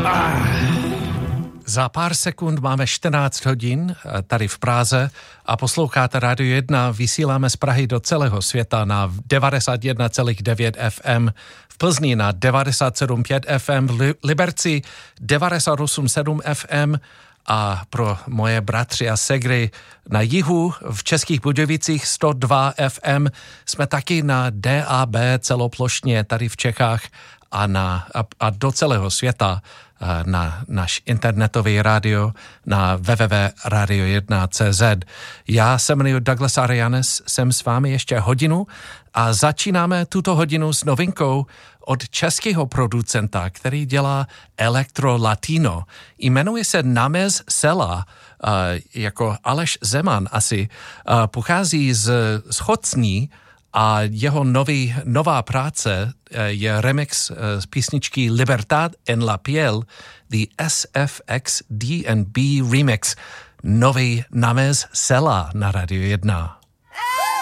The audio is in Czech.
Za pár sekund máme 14 hodin tady v Praze a posloucháte Radio 1. Vysíláme z Prahy do celého světa na 91,9 FM, v Plzni na 97,5 FM, v Liberci 98,7 FM a pro moje bratři a segry na jihu v Českých Budějovicích 102 FM. Jsme taky na DAB celoplošně tady v Čechách a do celého světa na náš internetový rádio na www.radio1.cz. Já se jmenuji Douglas Arianes, jsem s vámi ještě hodinu a začínáme tuto hodinu s novinkou od českého producenta, který dělá elektro-latino. Jmenuje se Námez Sela, jako Aleš Zeman asi. Pochází z Chocní a jeho nová práce je remix z písničky Libertad en la piel, the SFX D&B remix. Nový Námez Sela na Radio 1.